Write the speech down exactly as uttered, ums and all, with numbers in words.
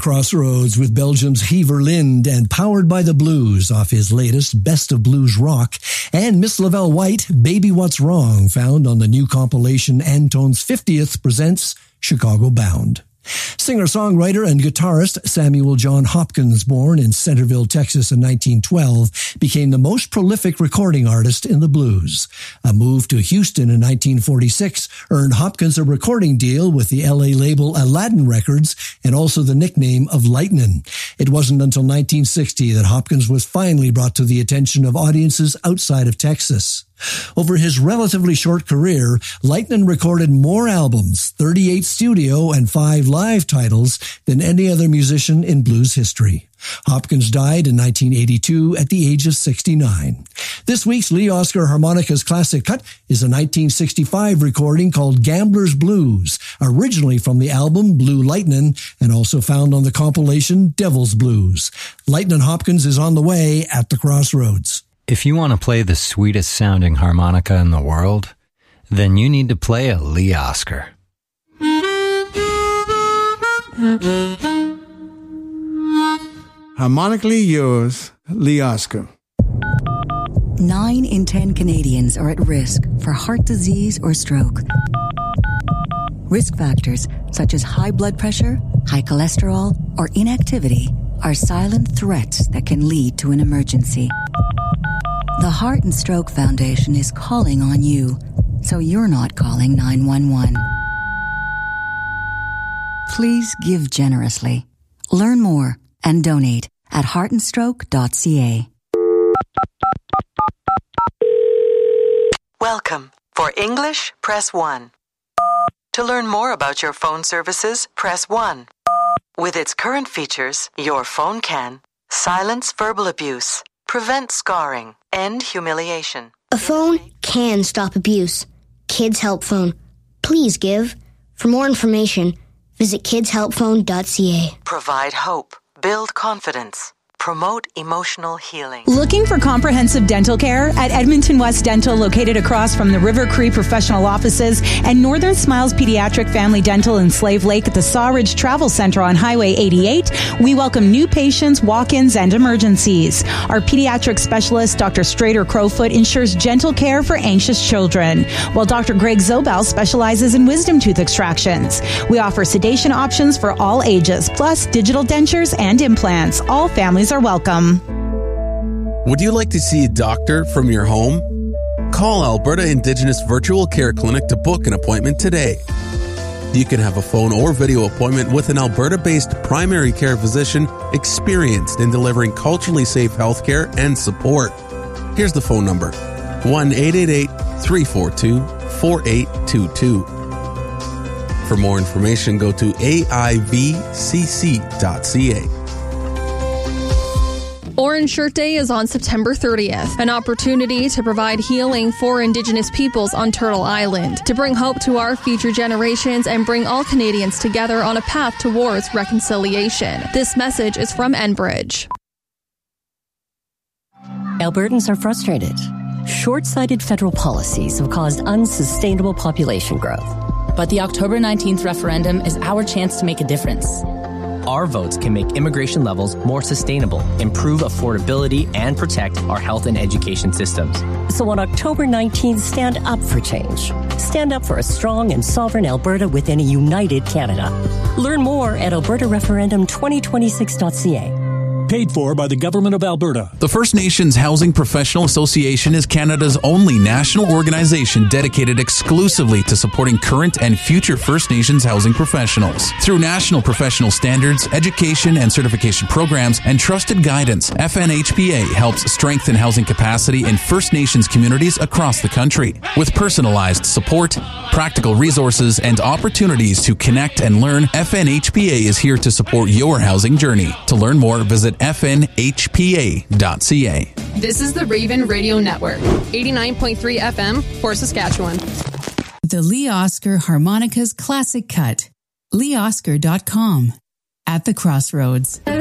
Crossroads with Belgium's Hever Lind and Powered by the Blues off his latest Best of Blues Rock, and Miss Lavelle White, Baby What's Wrong, found on the new compilation Antone's fiftieth presents Chicago Bound. Singer-songwriter and guitarist Samuel John Hopkins, born in Centerville, Texas in nineteen twelve, became the most prolific recording artist in the blues. A move to Houston in nineteen forty-six earned Hopkins a recording deal with the L A label Aladdin Records and also the nickname of Lightnin'. It wasn't until nineteen sixty that Hopkins was finally brought to the attention of audiences outside of Texas. Over his relatively short career, Lightnin' recorded more albums, thirty-eight studio and five live titles, than any other musician in blues history. Hopkins died in nineteen eighty-two at the age of sixty-nine. This week's Lee Oskar Harmonicas Classic Cut is a nineteen sixty-five recording called Gambler's Blues, originally from the album Blue Lightnin' and also found on the compilation Devil's Blues. Lightnin' Hopkins is on the way at the Crossroads. If you want to play the sweetest sounding harmonica in the world, then you need to play a Lee Oskar. Harmonically yours, Lee Oskar. Nine in ten Canadians are at risk for heart disease or stroke. Risk factors such as high blood pressure, high cholesterol, or inactivity are silent threats that can lead to an emergency. The Heart and Stroke Foundation is calling on you, so you're not calling nine one one. Please give generously. Learn more and donate at heart and stroke dot c a. Welcome. For English, press one. To learn more about your phone services, press one. With its current features, your phone can silence verbal abuse, prevent scarring, end humiliation. A phone can stop abuse. Kids Help Phone. Please give. For more information, visit kids help phone dot c a. Provide hope. Build confidence. Promote emotional healing. Looking for comprehensive dental care? At Edmonton West Dental, located across from the River Cree Professional Offices and Northern Smiles Pediatric Family Dental in Slave Lake at the Sawridge Travel Center on Highway eighty-eight, we welcome new patients, walk-ins, and emergencies. Our pediatric specialist, Doctor Strader Crowfoot, ensures gentle care for anxious children, while Doctor Greg Zobel specializes in wisdom tooth extractions. We offer sedation options for all ages, plus digital dentures and implants. All families are welcome. Would you like to see a doctor from your home? Call Alberta Indigenous Virtual Care Clinic to book an appointment today. You can have a phone or video appointment with an Alberta-based primary care physician experienced in delivering culturally safe healthcare and support. Here's the phone number, one eight eight eight, three four two, four eight two two. For more information, go to a i v c c dot c a. Orange Shirt Day is on September thirtieth, an opportunity to provide healing for Indigenous peoples on Turtle Island, to bring hope to our future generations and bring all Canadians together on a path towards reconciliation. This message is from Enbridge. Albertans are frustrated. Short-sighted federal policies have caused unsustainable population growth. But the October nineteenth referendum is our chance to make a difference. Our votes can make immigration levels more sustainable, improve affordability, and protect our health and education systems. So on October nineteenth, stand up for change. Stand up for a strong and sovereign Alberta within a united Canada. Learn more at alberta referendum twenty twenty-six dot c a. Paid for by the Government of Alberta. The First Nations Housing Professional Association is Canada's only national organization dedicated exclusively to supporting current and future First Nations housing professionals. Through national professional standards, education and certification programs, and trusted guidance, F N H P A helps strengthen housing capacity in First Nations communities across the country. With personalized support, practical resources, and opportunities to connect and learn, F N H P A is here to support your housing journey. To learn more, visit f n h p a dot c a. This is the Raven Radio Network, eighty-nine point three F M for Saskatchewan. The Lee Oskar Harmonicas Classic Cut. lee oskar dot com. At the Crossroads.